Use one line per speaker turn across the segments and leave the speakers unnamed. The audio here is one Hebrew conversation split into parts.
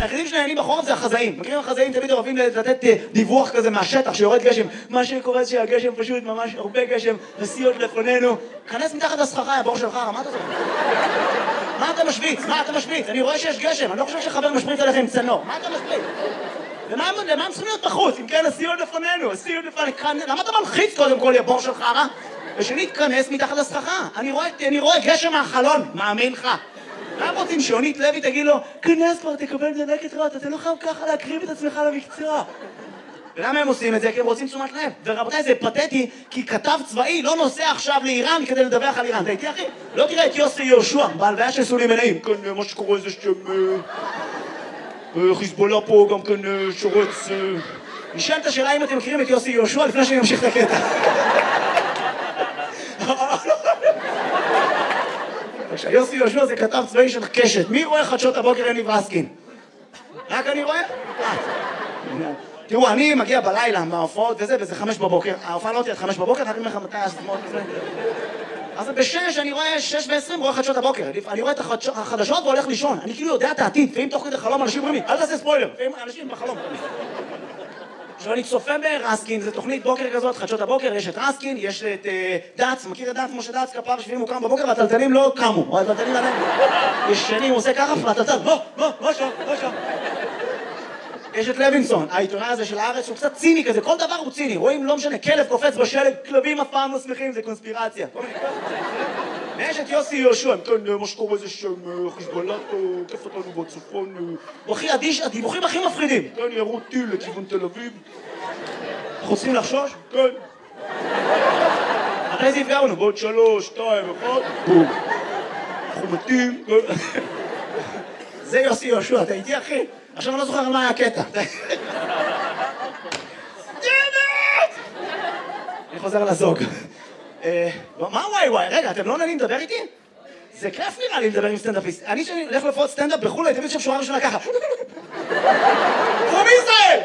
היחידים שנהנים בחורף זה החזאים. מכירים החזאים תמיד אוהבים לתת דיווח כזה מהשטח שיורד גשם. מה שקורה זה שהגשם פשוט ממש הרבה גשם, נסיעות לפנינו. כנס מתחת לסככה, הבור שלך, מה אתה עושה? מה אתה משוויץ? מה אתה משוויץ? אני רואה שיש גשם, אני לא חושב שחבר משפריץ עליכם צנור. מה אתה משוויץ? למה הם צריכים להיות בחוץ? אם כן, נסיעות לפנינו, נסיעות לפנינו. למה אתה מלחיץ קודם כל, הבור שלך, ושני תכנס מתחת לסככה. אני רואה גשם מהחלון, מאמין לך. למה רוצים שיונית לוי תגיד לו, כנס כבר, תקבל דלקת רעות, אתה לא חייב ככה להקריב את עצמך למקצוע. ולמה הם עושים את זה? כי הם רוצים תשומת לב. ורבותיי, זה פתטי, כי כתב צבאי לא נוסע עכשיו לאיראן כדי לדווח על איראן. אתה איתי, אחי? לא תראה את יוסי יהושע, בהלוויה של סולימאני. כן, מה שקורה זה חיזבאללה פה גם כן שורץ. נשאל את השאלה אם אתם מכירים את יוסי יהושע לפני שאני אמשיך את הקטע. יוסי יהושע זה כתב צבאי של קשת. מי רואה חדשות הבוקר יניב רסקין? רק אני רואה? תראו, אני מגיע בלילה מההופעות וזה 5 בבוקר. ההופעה לא תהיה 5 בבוקר, אני אומר לך מתי השמות וזה. אז ב-6 אני רואה 6:20 רואה חדשות הבוקר. אני רואה את החדשות והולך לישון. אני כאילו יודע את העתיד, ואם תוך כדי חלום אנשים אומרים לי, אל תעשה ספוילר, ואם אנשים בחלום. עכשיו אני צופה ברסקין, זה תוכנית בוקר כזאת, חדשות הבוקר, יש את רסקין, יש את דץ, מכיר את דץ, משה דץ, כפר שביעים הוא קם בבוקר והטלטלים לא קמו, או הטלטלים עליהם. ישנים, הוא עושה ככה, והטלטל, לא שם. יש את לוינסון, העיתונאי הזה של הארץ, שהוא קצת ציני כזה, כל דבר הוא ציני, רואים, לא משנה, כלב קופץ בשלג, כלבים אף פעם לא שמחים, זה קונספירציה. ויש את יוסי יהושע, כן, מה שקורה זה שם, חיזבאללה, כיף אותנו בצפון, הוא הכי אדיש, הדיווחים הכי מפחידים. כן, ירו טיל לכיוון תל אביב. אנחנו צריכים לחשוש? כן. מתי זה יפגע לנו? בעוד 3, 2, 1, בום. אנחנו מתים, כן. זה יוסי יהושע, אתה איתי אחי? עכשיו אני לא זוכר על מה היה הקטע. אני חוזר לזוג. מה וואי? רגע, אתם לא נהנים לדבר איתי? זה כיף נראה לי לדבר עם סטנדאפיסט. אני שאני הולך לפחות סטנדאפ בחו"ל, הייתי שם שורה ראשונה ככה. פרום ישראל!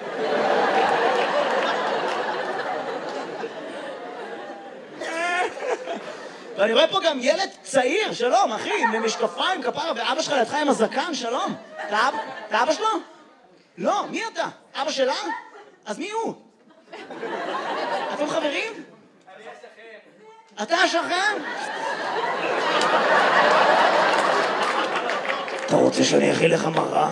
ואני רואה פה גם ילד צעיר, שלום, אחי, עם משקפיים, כפרה, ואבא שלך לידך עם הזקן, שלום. אתה אבא שלו? לא, מי אתה? אבא שלה? אז מי הוא? אתם חברים? אני השכן. אתה השכן? אתה רוצה שאני אכיל לך מראה?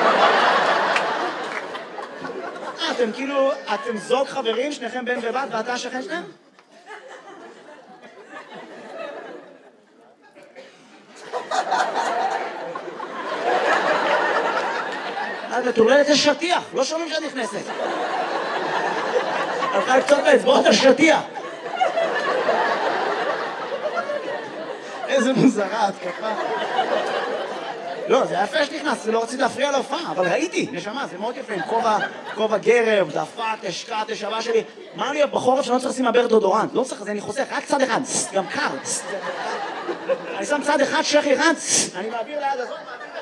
אתם כאילו, אתם זוג חברים, שניכם בן ובת, ואתה השכן שלהם? את מטורללת לשטיח, לא שומעים שאת נכנסת. הלכה לקצות באצבעות השטיח. איזה מוזרה, התקפה. לא, זה היה יפה שנכנס, לא רציתי להפריע להופעה, אבל ראיתי, נשמה, זה מאוד יפה, עם כובע גרב, דפק, השקעת, השבה שלי. מה לי בחורף שאני לא צריך לשים מעבר דודורנט? לא צריך, אני חוסך, רק צד אחד, גם קר. אני שם צד אחד, שכי אחד, אני מעביר ליד הזאת,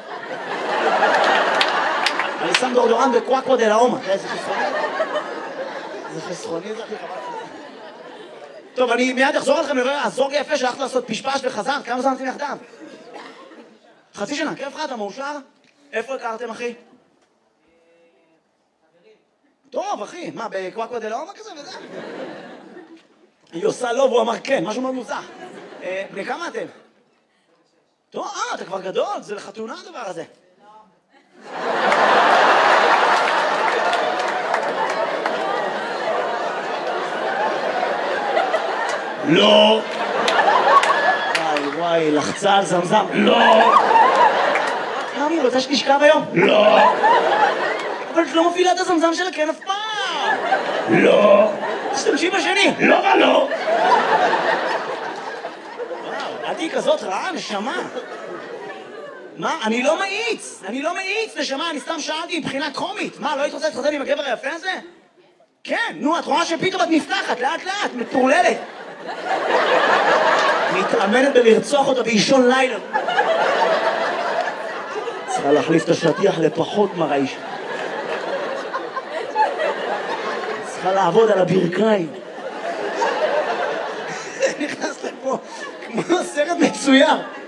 אני שם דורדורן בקוואקווה דה לאומה. איזה חסרוני? זה חסרוני, זה הכי חבל. טוב, אני מיד אחזור לכם, נראה, הזוג יפה שהלכת לעשות פשפש וחזר, כמה זמן אתם יחדיו? חצי שנה, כיף לך, אתה מאושר? איפה הכרתם, אחי? טוב, אחי, מה, בקוואקווה דה לאומה כזה וזה? היא עושה לא, והוא אמר כן, משהו מאוד מוזר. בני כמה אתם? טוב, אתה כבר גדול, זה לחתונה הדבר הזה. לא. וואי, לחצה על זמזם. לא. מי, רוצה שתשכב היום? לא. אבל את לא מפעילה את הזמזם שלה, כן אף פעם. לא. תשתמשי בשני. לא ולא. וואו, את היא כזאת רעה, נשמה. מה? אני לא מאיץ, נשמה, אני סתם שאלתי מבחינה קומית. מה, לא היית רוצה להתחתן עם הגבר היפה הזה? כן, נו, את רואה שפתאום את נפתחת, לאט לאט, מטורללת. מתאמנת בלרצוח אותה באישון לילה. צריכה להחליף את השטיח לפחות מרעיש. צריכה לעבוד על הברכיים. נכנס לפה כמו סרט מצויר.